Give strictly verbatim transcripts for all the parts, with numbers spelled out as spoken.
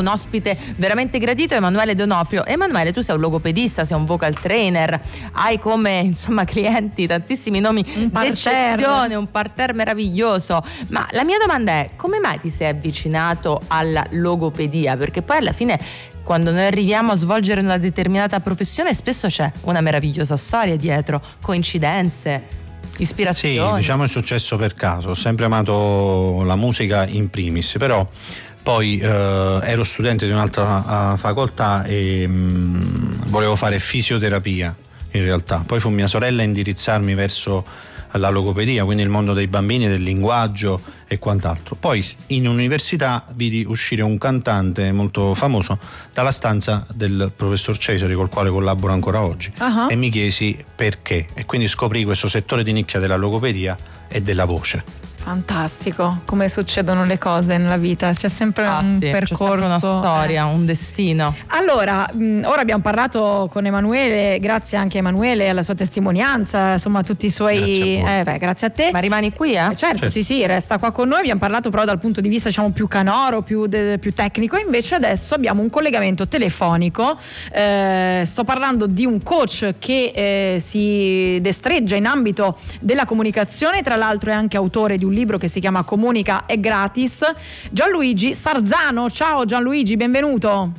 ospite veramente gradito, Emanuele D'Onofrio. Emanuele, tu sei un logopedista, sei un vocal trainer, hai come insomma clienti tantissimi nomi d'eccezione, un parterre meraviglioso, ma la mia domanda è: come mai ti sei avvicinato alla logopedia? Perché poi alla fine, quando noi arriviamo a svolgere una determinata professione, spesso c'è una meravigliosa storia dietro, coincidenze, ispirazioni. Sì, diciamo è successo per caso. Ho sempre amato la musica in primis, però poi eh, ero studente di un'altra uh, facoltà e mh, volevo fare fisioterapia in realtà. Poi fu mia sorella a indirizzarmi verso la logopedia, quindi il mondo dei bambini, del linguaggio e quant'altro. Poi in università vidi uscire un cantante molto famoso dalla stanza del professor Cesari, col quale collaboro ancora oggi, uh-huh. e mi chiesi perché, e quindi scoprì questo settore di nicchia della logopedia e della voce. Fantastico, come succedono le cose nella vita, c'è sempre ah, un sì, percorso, c'è sempre una storia, eh. un destino. Allora, mh, ora abbiamo parlato con Emanuele, grazie anche a Emanuele, alla sua testimonianza, insomma tutti i suoi... Grazie a, eh, beh, grazie a te. Ma rimani qui, eh? eh certo, certo, sì sì, resta qua con noi, abbiamo parlato però dal punto di vista diciamo più canoro, più, de, più tecnico, invece adesso abbiamo un collegamento telefonico, eh, sto parlando di un coach che eh, si destreggia in ambito della comunicazione, tra l'altro è anche autore di un libro che si chiama Comunica è gratis, Gianluigi Sarzano. Ciao Gianluigi, benvenuto.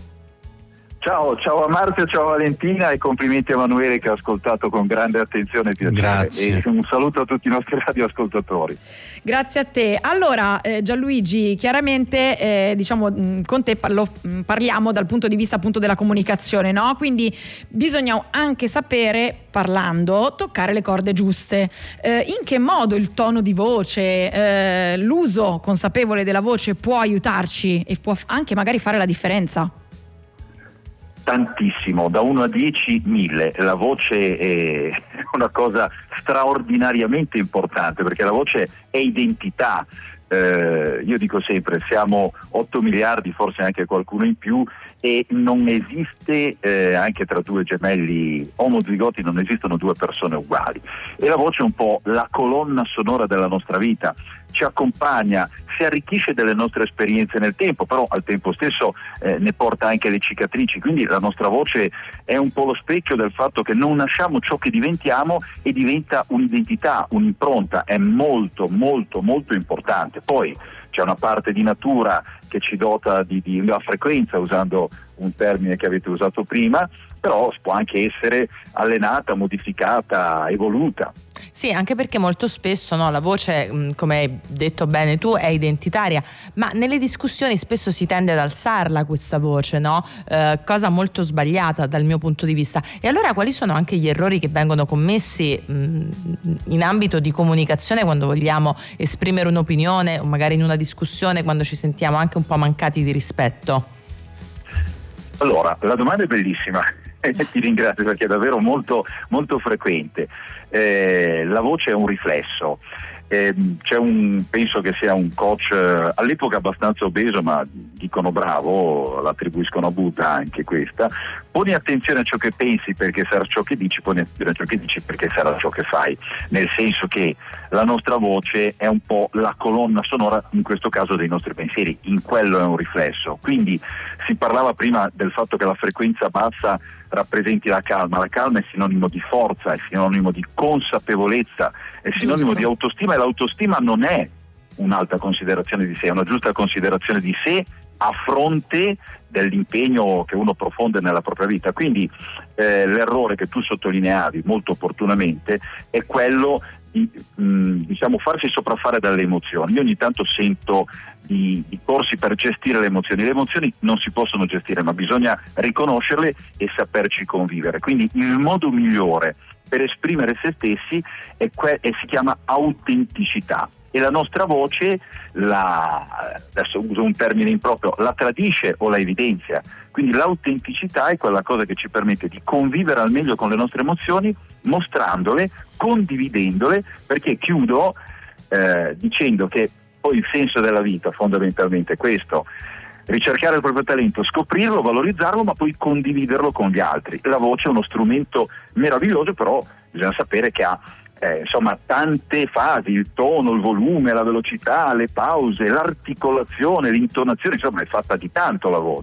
Ciao, ciao a Marzia, ciao a Valentina e complimenti a Emanuele che ha ascoltato con grande attenzione e piacere. Grazie. E un saluto a tutti i nostri radioascoltatori. Grazie a te. Allora eh, Gianluigi, chiaramente eh, diciamo mh, con te parlo, mh, parliamo dal punto di vista appunto della comunicazione, no? Quindi bisogna anche sapere, parlando, toccare le corde giuste. Eh, in che modo il tono di voce, eh, l'uso consapevole della voce può aiutarci e può anche magari fare la differenza? Tantissimo, da uno a dieci, mille. La voce è una cosa straordinariamente importante perché la voce è identità. Eh, io dico sempre, siamo otto miliardi, forse anche qualcuno in più, e non esiste, eh, anche tra due gemelli omozigoti, non esistono due persone uguali. E la voce è un po' la colonna sonora della nostra vita, ci accompagna, si arricchisce delle nostre esperienze nel tempo, però al tempo stesso eh, ne porta anche le cicatrici, quindi la nostra voce è un po' lo specchio del fatto che non nasciamo ciò che diventiamo e diventa un'identità, un'impronta, è molto molto molto importante. Poi c'è una parte di natura che ci dota di, di una frequenza, usando un termine che avete usato prima, però può anche essere allenata, modificata, evoluta. Sì, anche perché molto spesso no, la voce, come hai detto bene tu, è identitaria, ma nelle discussioni spesso si tende ad alzarla questa voce, no? Eh, cosa molto sbagliata dal mio punto di vista. E allora quali sono anche gli errori che vengono commessi mh, in ambito di comunicazione quando vogliamo esprimere un'opinione o magari in una discussione quando ci sentiamo anche un po' mancati di rispetto? Allora, la domanda è bellissima. Ti ringrazio perché è davvero molto, molto frequente. Eh, la voce è un riflesso. Eh, c'è un, penso che sia un coach eh, all'epoca abbastanza obeso, ma dicono bravo, l'attribuiscono a Buddha anche questa. Poni attenzione a ciò che pensi perché sarà ciò che dici, poni attenzione a ciò che dici perché sarà ciò che fai, nel senso che la nostra voce è un po' la colonna sonora, in questo caso, dei nostri pensieri, in quello è un riflesso. Quindi si parlava prima del fatto che la frequenza bassa rappresenti la calma. La calma è sinonimo di forza, è sinonimo di consapevolezza, è sinonimo di autostima, e l'autostima non è un'alta considerazione di sé, è una giusta considerazione di sé a fronte dell'impegno che uno profonde nella propria vita. Quindi eh, l'errore che tu sottolineavi molto opportunamente è quello di mh, diciamo farsi sopraffare dalle emozioni. Io ogni tanto sento di, di corsi per gestire le emozioni. Le emozioni non si possono gestire, ma bisogna riconoscerle e saperci convivere. Quindi il modo migliore per esprimere se stessi è que- e si chiama autenticità. E la nostra voce, la, adesso uso un termine improprio, la tradisce o la evidenzia. Quindi l'autenticità è quella cosa che ci permette di convivere al meglio con le nostre emozioni, mostrandole, condividendole, perché chiudo eh, dicendo che poi il senso della vita fondamentalmente è questo: ricercare il proprio talento, scoprirlo, valorizzarlo, ma poi condividerlo con gli altri. La voce è uno strumento meraviglioso, però bisogna sapere che ha Eh, insomma tante fasi, il tono, il volume, la velocità, le pause, l'articolazione, l'intonazione, insomma è fatta di tanto la voce.